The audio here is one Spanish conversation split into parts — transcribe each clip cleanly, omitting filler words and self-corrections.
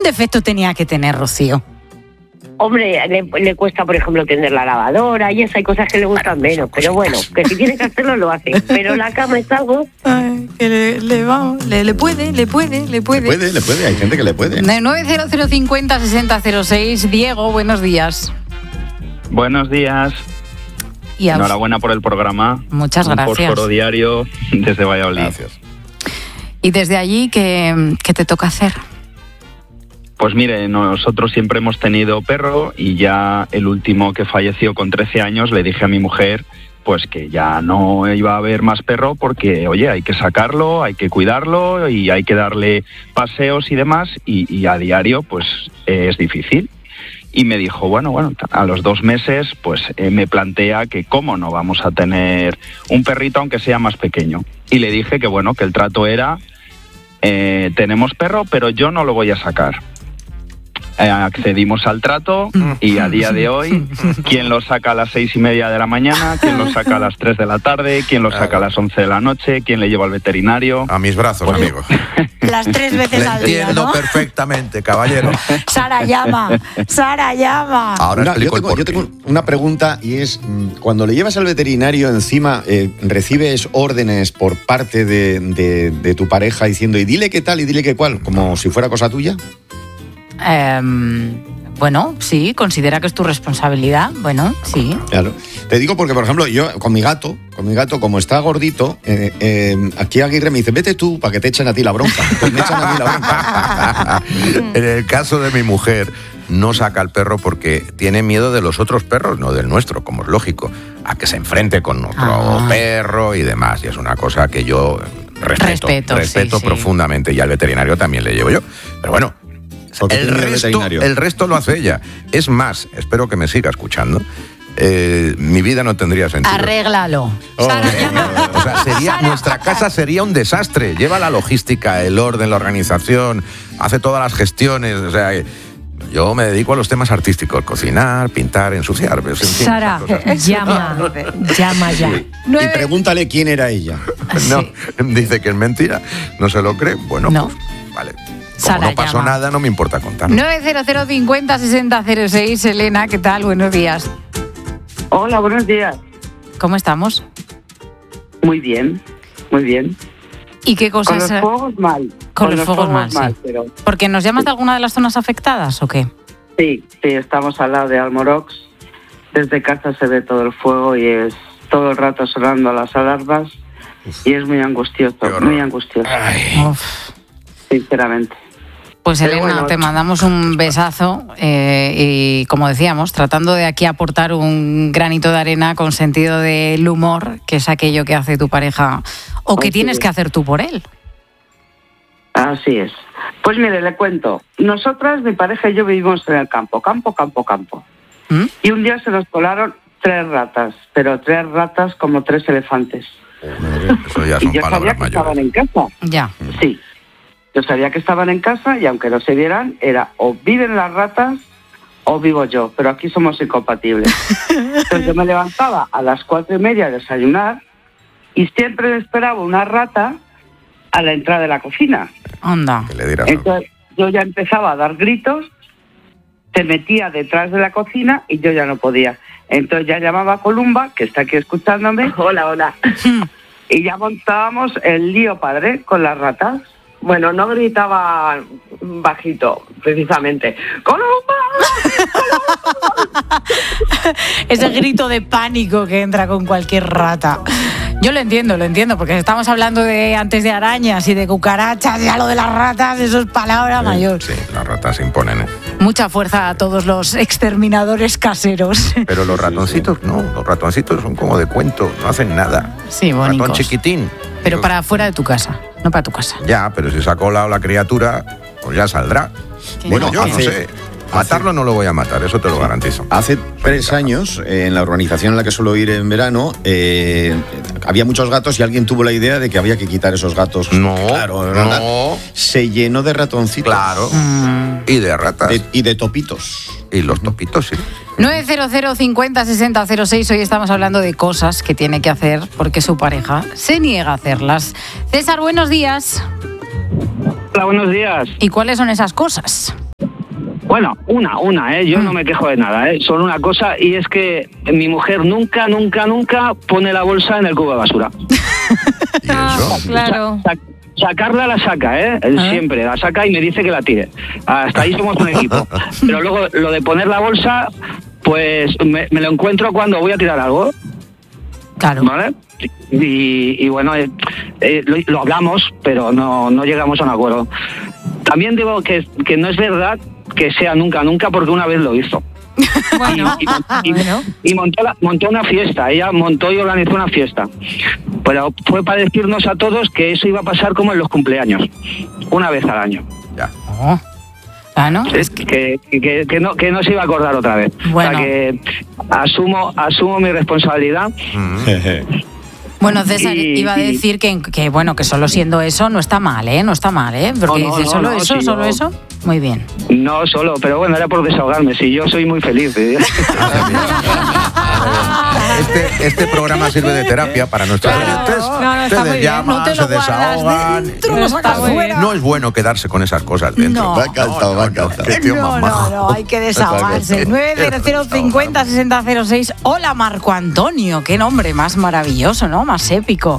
defecto tenía que tener, Rocío? Hombre, le cuesta, por ejemplo, tender la lavadora y eso, hay cosas que le gustan menos, pero bueno, que si tiene que hacerlo, lo hace. Pero la cama es algo... Ay, que le puede. Le puede, hay gente que le puede. 900506006. Diego, buenos días. Buenos días. Y enhorabuena por el programa. Muchas gracias. Un fósforo diario desde Valladolid. Gracias. Y desde allí, ¿qué te toca hacer? Pues mire, nosotros siempre hemos tenido perro y ya el último que falleció con 13 años le dije a mi mujer pues que ya no iba a haber más perro porque, oye, hay que sacarlo, hay que cuidarlo y hay que darle paseos y demás y a diario pues es difícil. Y me dijo, bueno, a los 2 meses pues me plantea que cómo no vamos a tener un perrito aunque sea más pequeño. Y le dije que bueno, que el trato era, tenemos perro pero yo no lo voy a sacar. Accedimos al trato y a día de hoy, ¿quién lo saca a las 6:30 de la mañana? ¿Quién lo saca a las 3 de la tarde? ¿Quién lo saca a las 11 de la noche? ¿Quién le lleva al veterinario? A mis brazos, pues, amigo. Las 3 veces al día, Entiendo ¿no? perfectamente, caballero. Sara llama. Ahora explico el porqué. Yo tengo una pregunta y es, cuando le llevas al veterinario encima, ¿recibes órdenes por parte de tu pareja diciendo y dile qué tal y dile qué cual, como si fuera cosa tuya? Bueno, sí, considera que es tu responsabilidad. Bueno, sí. Claro. Te digo porque, por ejemplo, yo con mi gato, como está gordito, aquí Aguirre me dice, vete tú para que te echen a ti la bronca. Pues me echan a mí la bronca. En el caso de mi mujer, no saca al perro porque tiene miedo de los otros perros, no del nuestro, como es lógico, a que se enfrente con otro perro y demás. Y es una cosa que yo respeto sí, profundamente. Y al veterinario también le llevo yo. Pero bueno, el resto lo hace ella. Es más, espero que me siga escuchando. Mi vida no tendría sentido. Arréglalo. O sea, nuestra casa sería un desastre. Lleva la logística, el orden, la organización, hace todas las gestiones. O sea, yo me dedico a los temas artísticos: cocinar, pintar, ensuciar. En fin, Sara, llama ya. Y pregúntale quién era ella. No, dice que es mentira. No se lo cree. Bueno, no. Pues vale. Como Sara, no pasó nada, no me importa contar. 900506006. Elena, ¿qué tal? Buenos días. Hola, buenos días. ¿Cómo estamos? Muy bien. ¿Y qué cosas? Con los fuegos mal. Con los fuegos mal, sí. Pero... ¿Porque nos llamas de alguna de las zonas afectadas o qué? Sí, estamos al lado de Almorox. Desde casa se ve todo el fuego y es todo el rato sonando las alarmas. Y es muy angustioso, sinceramente. Pues Elena, te mandamos un besazo y como decíamos, tratando de aquí aportar un granito de arena con sentido del humor, que es aquello que hace tu pareja o que tienes que hacer tú por él. Así es. Pues mire, le cuento. Nosotras, mi pareja y yo vivimos en el campo. ¿Mm? Y un día se nos colaron 3 ratas, pero 3 ratas como 3 elefantes. Eso ya son y yo sabía que estaban en casa. Ya. Sí. Yo sabía que estaban en casa y aunque no se vieran, era o viven las ratas o vivo yo, pero aquí somos incompatibles. Entonces yo me levantaba a las 4:30 a desayunar y siempre esperaba una rata a la entrada de la cocina. Anda. Entonces yo ya empezaba a dar gritos, se metía detrás de la cocina y yo ya no podía. Entonces ya llamaba a Columba, que está aquí escuchándome. Hola. Y ya montábamos el lío padre con las ratas. Bueno, no gritaba bajito, precisamente. ¡Columba! Ese grito de pánico que entra con cualquier rata. Yo lo entiendo, porque estamos hablando antes de arañas y de cucarachas, ya lo de las ratas, eso es palabra mayor. Sí, las ratas imponen. Mucha fuerza a todos los exterminadores caseros. Pero los ratoncitos no, los ratoncitos son como de cuento, no hacen nada. Sí, bonitos. Ratón chiquitín. Pero para fuera de tu casa, no para tu casa. Ya, pero si se ha colado la criatura, pues ya saldrá. Bueno, yo no sé. Matarlo no lo voy a matar, eso te lo garantizo. Hace 3 años, en la urbanización en la que suelo ir en verano, había muchos gatos y alguien tuvo la idea de que había que quitar esos gatos. No, se llenó de ratoncitos. Claro. Y de ratas. Y de topitos. Y los topitos, sí. 900506006. Hoy estamos hablando de cosas que tiene que hacer porque su pareja se niega a hacerlas. César, buenos días. Hola, buenos días. ¿Y cuáles son esas cosas? Bueno, yo no me quejo de nada, solo una cosa, y es que mi mujer nunca pone la bolsa en el cubo de basura. ¿Y eso? Claro. Sacarla la saca, siempre la saca y me dice que la tire. Hasta ahí somos un equipo. Pero luego lo de poner la bolsa, pues me lo encuentro cuando voy a tirar algo. Claro. ¿Vale? Y bueno, lo hablamos, pero no llegamos a un acuerdo. También digo que no es verdad que sea nunca, porque una vez lo hizo. Bueno, y montó una fiesta. Ella montó y organizó una fiesta. Pero fue para decirnos a todos que eso iba a pasar como en los cumpleaños, una vez al año. Ya. Oh. Ah, ¿no? Es que no se iba a acordar otra vez. Bueno. O sea que asumo mi responsabilidad. Bueno, César, iba a decir que bueno, que solo siendo eso no está mal, ¿eh? No está mal, ¿eh? Porque dices, ¿solo eso? Muy bien. No solo, pero bueno, era por desahogarme. Si yo soy muy feliz. Este programa sirve de terapia para nuestros oyentes. Ustedes llaman, se desahogan. No es bueno quedarse con esas cosas dentro. No. Me ha encantado. Qué tío más majo. No, hay que desahogarse. 90050-6006. Hola, Marco Antonio. Qué nombre más maravilloso, ¿no? Más épico.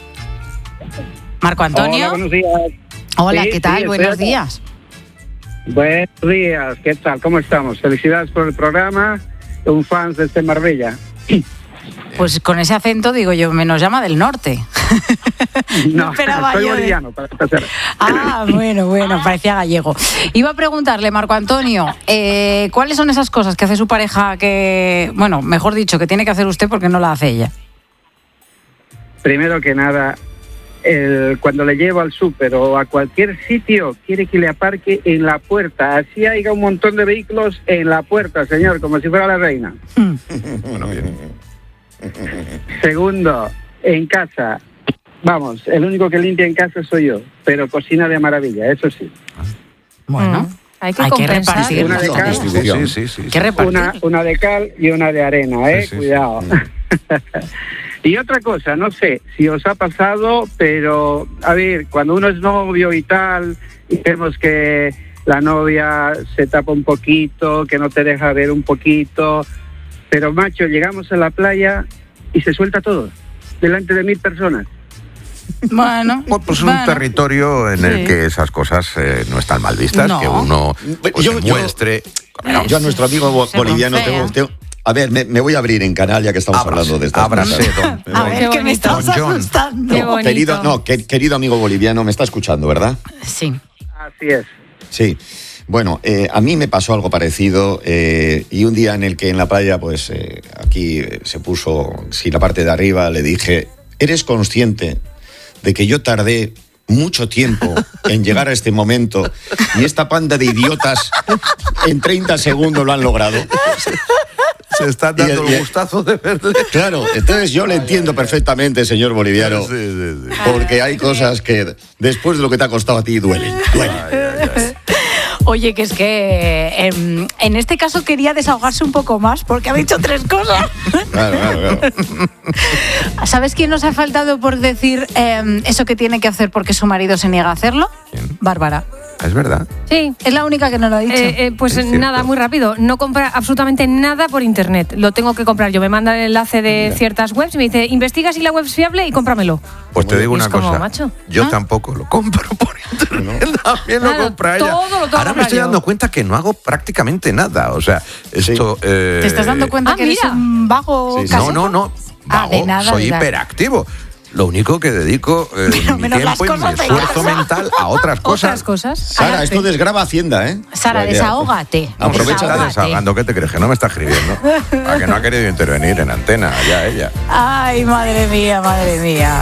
Marco Antonio. Hola, buenos días. Hola, Sí, ¿qué tal? sí, Buenos estoy días. Buenos días, ¿qué tal? ¿Cómo estamos? Felicidades por el programa. Un fan desde Marbella. Pues con ese acento digo yo, me nos llama del norte. No, esperaba soy yo boliviano, para empezar. Ah, bueno, parecía gallego. Iba a preguntarle, Marco Antonio, ¿cuáles son esas cosas que hace su pareja que, bueno, mejor dicho, que tiene que hacer usted porque no la hace ella? Primero que nada, cuando le llevo al súper o a cualquier sitio, quiere que le aparque en la puerta. Así haya un montón de vehículos en la puerta, señor, como si fuera la reina. Bueno, bien. Segundo, en casa, vamos, el único que limpia en casa soy yo, pero cocina de maravilla, eso sí. Bueno, hay que repartir. Una de cal, Sí. ¿Qué repartir? una de cal y una de arena, Sí. Cuidado. Y otra cosa, no sé si os ha pasado, pero a ver, cuando uno es novio y tal, y vemos que la novia se tapa un poquito, que no te deja ver un poquito, pero macho, llegamos a la playa y se suelta todo, delante de 1000 personas. Bueno, Pues un territorio en el que esas cosas no están mal vistas, No. que uno pues, Yo- se muestre. Yo a nuestro amigo Se boliviano broncea. tengo... A ver, me voy a abrir en canal ya que estamos hablando de estas Ábrase, cosas. don. A ver, Qué que me estás bonito. Don John. asustando. Qué bonito. Querido amigo boliviano, me está escuchando, ¿verdad? Sí. Así es. Sí. Bueno, a mí me pasó algo parecido y un día en el que en la playa, pues aquí se puso, si la parte de arriba, le dije, ¿eres consciente de que yo tardé mucho tiempo en llegar a este momento y esta panda de idiotas en 30 segundos lo han logrado? Se están dando el gustazo de verle. Claro, entonces yo le entiendo perfectamente, señor boliviano, Sí. porque hay cosas que después de lo que te ha costado a ti duelen. Oye, que es que en este caso quería desahogarse un poco más porque ha dicho 3 cosas. Claro. ¿Sabes quién nos ha faltado por decir eso que tiene que hacer porque su marido se niega a hacerlo? ¿Quién? Bárbara. Es verdad. Sí. Es la única que no lo ha dicho. Pues Es cierto. nada, muy rápido. No compra absolutamente nada por internet. Lo tengo que comprar yo. Me manda el enlace de ciertas webs y me dice, investiga si la web es fiable y cómpramelo. Pues te digo Es una como, cosa. macho. Yo ¿Ah? tampoco lo compro por internet. También lo Nada, compra ella. todo lo tengo que Ahora me comprar estoy yo. dando cuenta que no hago prácticamente nada. O sea, esto. ¿Te estás dando cuenta que eres mira. un vago Sí, sí. casero? No. Ah, de Vago, nada, soy de nada. hiperactivo. Lo único que dedico mi menos las tiempo y mi cosas de esfuerzo casa. mental a otras cosas. Otras cosas. Sara, esto desgrava Hacienda, ¿eh? Sara, desahógate. Aprovecha. Está desahogando. ¿Qué te crees? Que no me está escribiendo. A que no ha querido intervenir en antena, ya ella. Ay, madre mía, madre mía.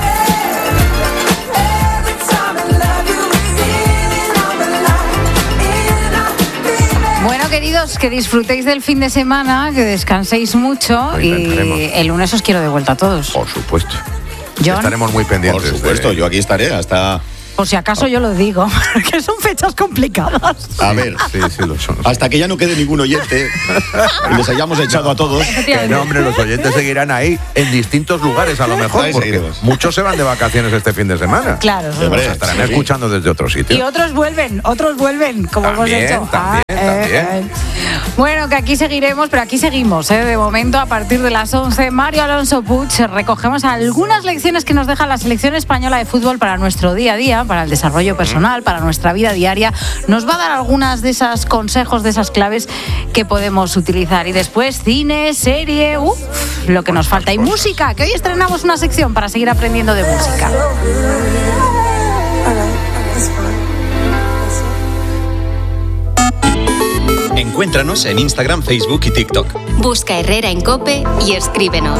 Bueno, queridos, que disfrutéis del fin de semana, que descanséis mucho Lo y intentaremos. el lunes os quiero de vuelta a todos. Por supuesto. John. Estaremos muy pendientes. Por supuesto, yo aquí estaré hasta Por si acaso yo lo digo, que son fechas complicadas. A ver, Sí, lo son. hasta que ya no quede ningún oyente y les hayamos echado a todos. Que no, hombre, los oyentes seguirán ahí en distintos lugares a lo mejor, Ahí porque seguimos. muchos se van de vacaciones este fin de semana. Claro. Hombre, Nos estarán sí. escuchando desde otro sitio. Y otros vuelven, como También, hemos hecho. también. Bueno, que aquí seguiremos, pero aquí seguimos. De momento, a partir de las 11, Mario Alonso Puig, recogemos algunas lecciones que nos deja la selección española de fútbol para nuestro día a día, para el desarrollo personal, para nuestra vida diaria. Nos va a dar algunas de esos consejos, de esas claves que podemos utilizar. Y después, cine, serie, lo que nos falta. Y música, que hoy estrenamos una sección para seguir aprendiendo de música. Encuéntranos en Instagram, Facebook y TikTok. Busca Herrera en COPE y escríbenos.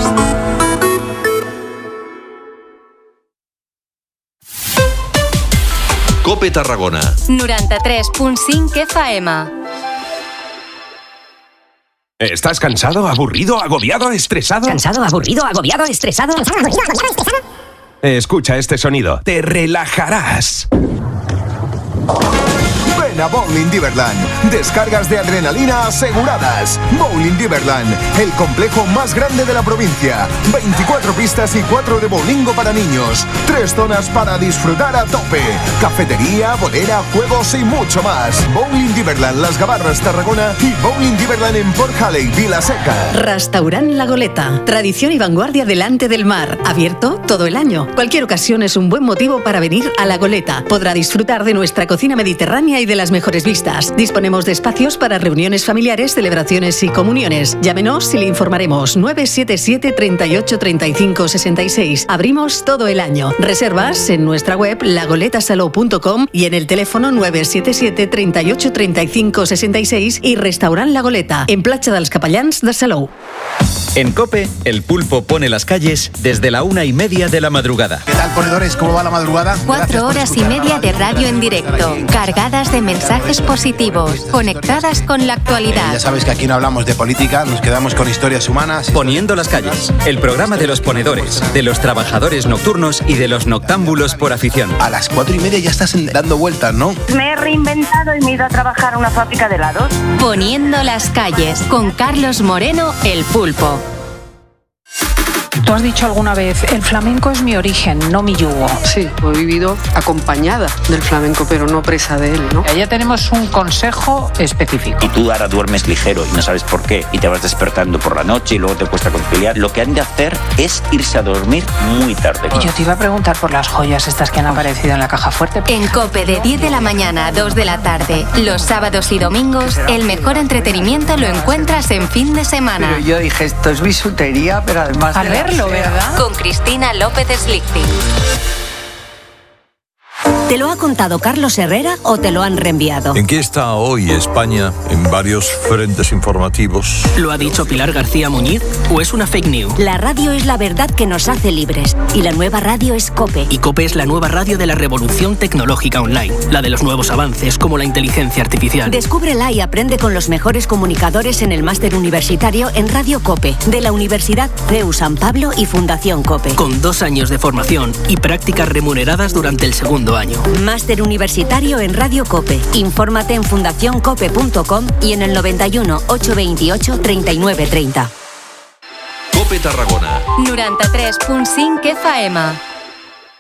COPE Tarragona. 93.5 FM. ¿Estás cansado, aburrido, agobiado, estresado? ¿Cansado, aburrido, agobiado, estresado? Escucha este sonido. Te relajarás. Ven a Bowling Diverland. Descargas de adrenalina aseguradas. Bowling Diverland, el complejo más grande de la provincia. 24 pistas y 4 de bowlingo para niños. 3 zonas para disfrutar a tope. Cafetería, bolera, juegos y mucho más. Bowling Diverland, Las Gavarras, Tarragona y Bowling Diverland en Port Halley, Vilaseca. Restaurant La Goleta. Tradición y vanguardia delante del mar. Abierto todo el año. Cualquier ocasión es un buen motivo para venir a La Goleta. Podrá disfrutar de nuestra cocina mediterránea y de las mejores vistas. Disponemos de espacios para reuniones familiares, celebraciones y comuniones. Llámenos y le informaremos. 977 38 35 66. Abrimos todo el año. Reservas en nuestra web lagoletasalou.com y en el teléfono 977 38 35 66 y Restaurant La Goleta, en Platja dels Capellans de Salou. En COPE, el pulpo pone las calles desde la 1:30 de la madrugada. ¿Qué tal, ponedores? ¿Cómo va la madrugada? 4 horas y media de radio en directo, cargadas de mensajes positivos, conectadas con la actualidad. Ya sabes que aquí no hablamos de política, nos quedamos con historias humanas. Poniendo las calles, el programa de los ponedores, de los trabajadores nocturnos y de los noctámbulos por afición. A las 4:30 ya estás dando vueltas, ¿no? Me he reinventado y me he ido a trabajar a una fábrica de helados. Poniendo las calles, con Carlos Moreno, el pulpo. Tú has dicho alguna vez, el flamenco es mi origen, no mi yugo. Sí, he vivido acompañada del flamenco, pero no presa de él, ¿no? Ya tenemos un consejo específico. Y tú ahora duermes ligero y no sabes por qué, y te vas despertando por la noche y luego te cuesta conciliar. Lo que han de hacer es irse a dormir muy tarde. Y yo te iba a preguntar por las joyas estas que han aparecido en la caja fuerte. En COPE de 10 de la mañana a 2 de la tarde, los sábados y domingos, el mejor entretenimiento lo encuentras en fin de semana. Pero yo dije, esto es bisutería, pero además... A verlo, ¿verdad? Con Cristina López Slichting. ¿Te lo ha contado Carlos Herrera o te lo han reenviado? ¿En qué está hoy España en varios frentes informativos? ¿Lo ha dicho Pilar García Muñiz o es una fake news? La radio es la verdad que nos hace libres y la nueva radio es COPE. Y COPE es la nueva radio de la revolución tecnológica online, la de los nuevos avances como la inteligencia artificial. Descúbrela y aprende con los mejores comunicadores en el máster universitario en Radio COPE de la Universidad CEU San Pablo y Fundación COPE. Con 2 años de formación y prácticas remuneradas durante el segundo año. Máster universitario en Radio COPE. Infórmate en fundacioncope.com y en el 91 828 39 30. COPE Tarragona. 93.5 FM.